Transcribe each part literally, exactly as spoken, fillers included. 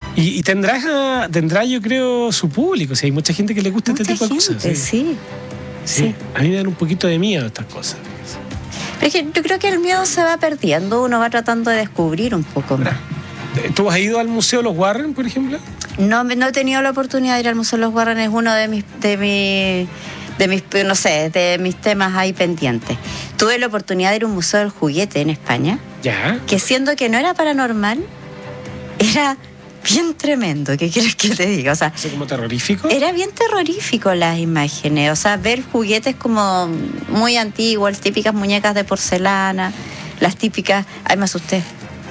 Y, y tendrá, tendrá, yo creo, su público. O sea, hay mucha gente que le gusta Mucha este tipo gente, de cosas. sí. Sí. Sí. A mí me dan un poquito de miedo estas cosas. Pero es que yo creo que el miedo se va perdiendo, uno va tratando de descubrir un poco más. ¿Tú has ido al Museo Los Warren, por ejemplo? No, no he tenido la oportunidad de ir al Museo de los Warren, es uno de mis, de mis, de mis, no sé, de mis temas ahí pendientes. Tuve la oportunidad de ir a un museo del juguete en España, Ya. que siendo que no era paranormal, era bien tremendo, ¿qué quieres que te diga? O sea, ¿Eso como terrorífico? era bien terrorífico las imágenes, o sea, ver juguetes como muy antiguos, las típicas muñecas de porcelana, las típicas... Ay, me asusté.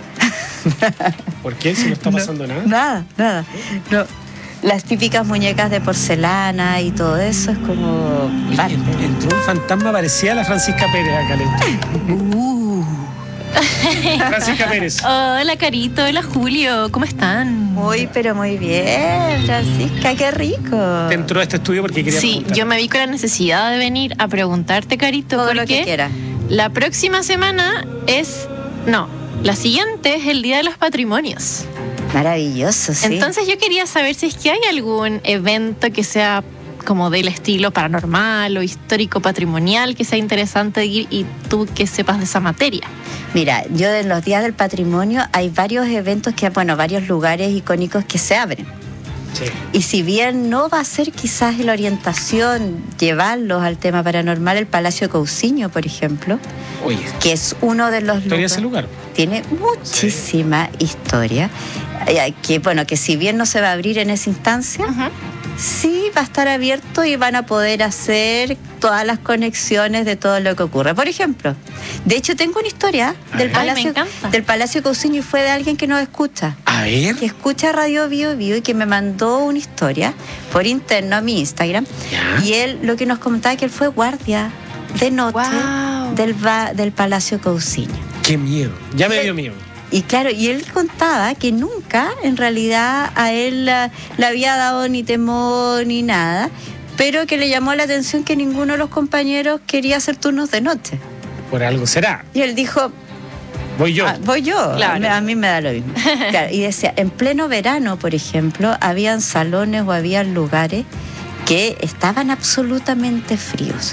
¿Por qué? Si no está pasando no, nada. Nada, nada. No. Las típicas muñecas de porcelana y todo eso es como... Oye, parte. en- entró un fantasma, parecía la Francisca Pérez acá. le- Uh. Francisca Pérez. Hola, Carito. Hola, Julio. ¿Cómo están? Muy, pero muy bien, Francisca, qué rico. Te entró a este estudio porque quería Sí, preguntar. yo me vi con la necesidad de venir a preguntarte, Carito, Todo lo que porque quiera. la próxima semana es... No, la siguiente es el Día de los Patrimonios. Maravilloso, sí. Entonces yo quería saber si es que hay algún evento que sea como del estilo paranormal o histórico patrimonial que sea interesante de ir y tú que sepas de esa materia. Mira, yo en los días del patrimonio hay varios eventos que, bueno, varios lugares icónicos que se abren. Sí. Y si bien no va a ser quizás la orientación llevarlos al tema paranormal, el Palacio de Cousiño, por ejemplo, Oye, que es uno de los historia de lugares, ese lugar. tiene muchísima historia, eh, que bueno, que si bien no se va a abrir en esa instancia, sí va a estar abierto y van a poder hacer todas las conexiones de todo lo que ocurre. Por ejemplo, de hecho tengo una historia A del ver. Ay, me Palacio, encanta. del Palacio de Cousiño y fue de alguien que nos escucha. A ver. Que escucha Radio Bio Bio y que me mandó una historia por interno a mi Instagram. Ya. Y él lo que nos comentaba que él fue guardia de noche Wow. del, ba- del Palacio Cousiño. Qué miedo. Ya me Sí. dio miedo. Y claro, y él contaba que nunca en realidad a él la- le había dado ni temor ni nada, pero que le llamó la atención que ninguno de los compañeros quería hacer turnos de noche. Por algo será. Y él dijo, Voy yo. Ah, voy yo, Claro. a mí me da lo mismo. Claro, y decía, en pleno verano, por ejemplo, habían salones o habían lugares que estaban absolutamente fríos.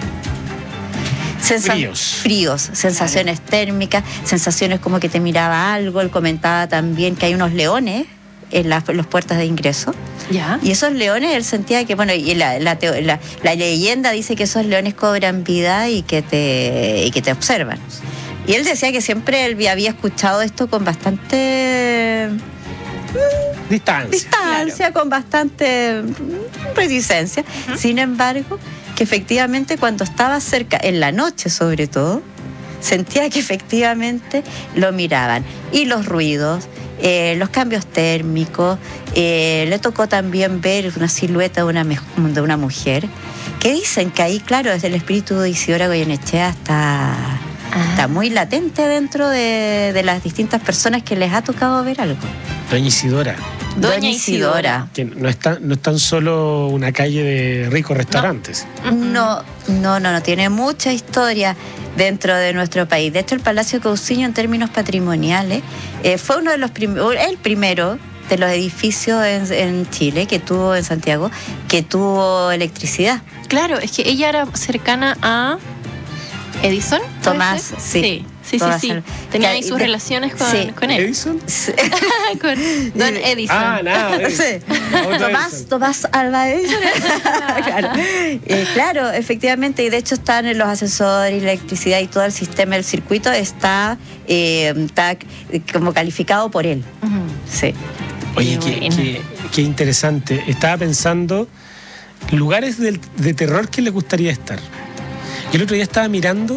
Sensa- Fríos. Fríos, sensaciones térmicas, sensaciones como que te miraba algo. Él comentaba también que hay unos leones en las, en las puertas de ingreso. ¿Ya? Y esos leones, él sentía que, bueno, y la, la, teo- la- la leyenda dice que esos leones cobran vida y que te, y que te observan. Y él decía que siempre él había escuchado esto con bastante Distancia. distancia, con bastante mm, reticencia. Sin embargo, que efectivamente cuando estaba cerca, en la noche sobre todo, sentía que efectivamente lo miraban. Y los ruidos, eh, los cambios térmicos, eh, le tocó también ver una silueta de una, mej- de una mujer, que dicen que ahí, claro, desde el espíritu de Isidora Goyenechea está, está muy latente dentro de, de las distintas personas que les ha tocado ver algo. Doña Isidora. Doña Isidora. Que no es tan, no es tan solo una calle de ricos restaurantes. No, no, no, no, tiene mucha historia dentro de nuestro país. De hecho, el Palacio Cousiño, en términos patrimoniales, eh, fue uno de los primeros, el primero de los edificios en, en Chile que tuvo, en Santiago, que tuvo electricidad. Claro, es que ella era cercana a Edison. ¿puede Tomás, ser? sí. Sí, sí, sí. Tomás sí. Al- Tenía Claro, ahí y sus de- relaciones con, sí. con él. ¿Edison? Sí. con Don Edison. Ah, nada. Edison. Sí. Otro Tomás, Edison. Tomás Alva Edison. claro. Eh, claro, efectivamente, y de hecho están en los ascensores y la electricidad y todo el sistema, el circuito está, eh, está como calificado por él. Ujú. Sí. Oye, Qué qué, buena. qué- qué interesante. Estaba pensando lugares del- de terror que le gustaría estar. Yo el otro día estaba mirando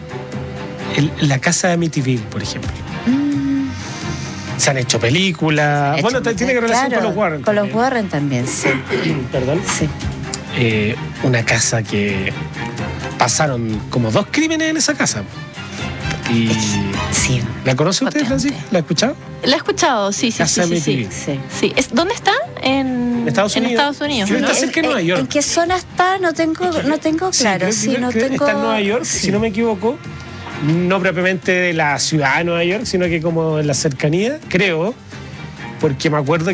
el- la casa de Amityville, por ejemplo. Mm. Se han hecho películas. Hecho Bueno, mucho- tiene que relación claro, con los Warren. Con los también. Warren también, sí. Perdón. sí. Eh, una casa que pasaron como dos crímenes en esa casa. Y Sí, ¿la conoce usted, Potente. Francisco? ¿La ha escuchado? La he escuchado, sí, sí, Casa sí, sí, sí. Amityville. sí. Sí. Es- ¿Dónde está? En Estados en Unidos. Estados Unidos. Sí, ¿no? está cerca de Nueva ¿En- York. ¿En qué zona está? No tengo, no tengo Sí, claro. creo- Sí, creo no que tengo... Está en Nueva York, sí. si no me equivoco. No propiamente de la ciudad de Nueva York, sino que como en la cercanía, creo, porque me acuerdo